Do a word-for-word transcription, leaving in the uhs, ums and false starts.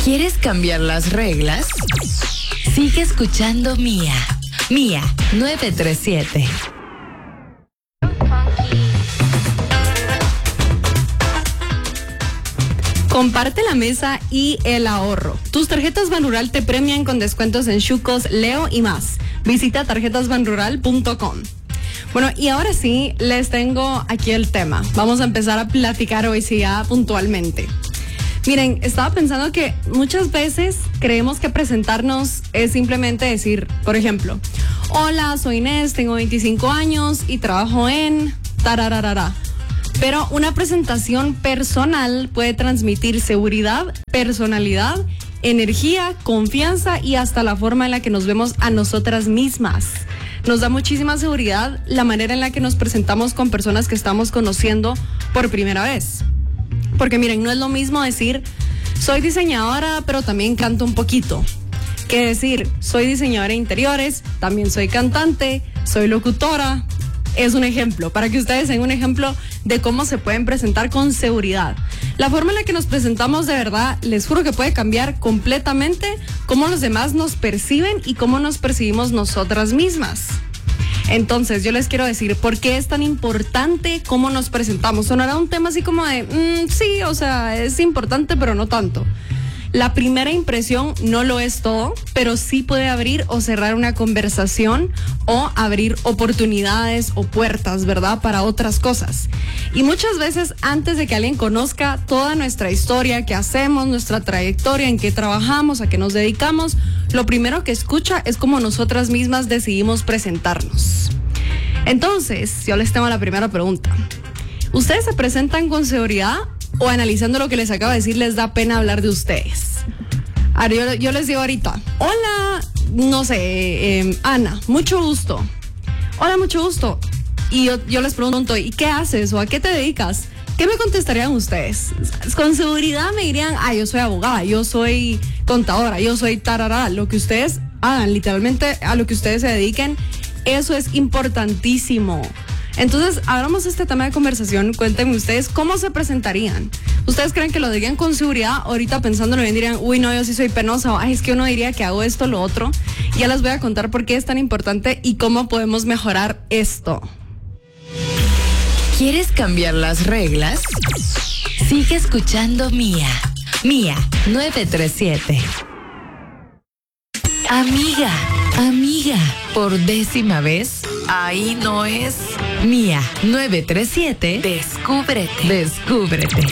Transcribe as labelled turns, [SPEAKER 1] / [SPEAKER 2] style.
[SPEAKER 1] ¿Quieres cambiar las reglas? Sigue escuchando Mía. Mía nueve tres siete.
[SPEAKER 2] Comparte la mesa y el ahorro. Tus tarjetas Banrural te premian con descuentos en Chucos, Leo y más. Visita tarjetas banrural punto com. Bueno, y ahora sí, les tengo aquí el tema. Vamos a empezar a platicar hoy sí ya puntualmente. Miren, estaba pensando que muchas veces creemos que presentarnos es simplemente decir, por ejemplo, hola, soy Inés, tengo veinticinco años y trabajo en tarararara. Pero una presentación personal puede transmitir seguridad, personalidad, energía, confianza y hasta la forma en la que nos vemos a nosotras mismas. Nos da muchísima seguridad la manera en la que nos presentamos con personas que estamos conociendo por primera vez. Porque miren, no es lo mismo decir, soy diseñadora, pero también canto un poquito, que decir, soy diseñadora de interiores, también soy cantante, soy locutora. Es un ejemplo, para que ustedes tengan un ejemplo de cómo se pueden presentar con seguridad. La forma en la que nos presentamos de verdad, les juro que puede cambiar completamente cómo los demás nos perciben y cómo nos percibimos nosotras mismas. Entonces, yo les quiero decir, ¿por qué es tan importante cómo nos presentamos? Sonará un tema así como de, mmm, sí, o sea, es importante, pero no tanto. La primera impresión no lo es todo, pero sí puede abrir o cerrar una conversación o abrir oportunidades o puertas, ¿verdad? Para otras cosas. Y muchas veces antes de que alguien conozca toda nuestra historia, qué hacemos, nuestra trayectoria, en qué trabajamos, a qué nos dedicamos, lo primero que escucha es cómo nosotras mismas decidimos presentarnos. Entonces, yo les tengo la primera pregunta. ¿Ustedes se presentan con seguridad o analizando lo que les acabo de decir les da pena hablar de ustedes? A ver, yo, yo les digo ahorita, hola, no sé, eh, Ana, mucho gusto. Hola, mucho gusto. Y yo, yo les pregunto, ¿y qué haces o a qué te dedicas? ¿Qué me contestarían ustedes? Con seguridad me dirían, ah, yo soy abogada, yo soy contadora, yo soy tarará. Lo que ustedes hagan, literalmente a lo que ustedes se dediquen, eso es importantísimo. Entonces, abramos este tema de conversación. Cuéntenme ustedes cómo se presentarían. ¿Ustedes creen que lo dirían con seguridad? Ahorita pensándolo bien dirían, uy, no, yo sí soy penosa. O, ay, es que uno diría que hago esto, lo otro. Ya les voy a contar por qué es tan importante y cómo podemos mejorar esto.
[SPEAKER 1] ¿Quieres cambiar las reglas? Sigue escuchando Mía. Mía nueve tres siete. Amiga, amiga, por décima vez, ahí no es. Mía nueve tres siete. Descúbrete. Descúbrete.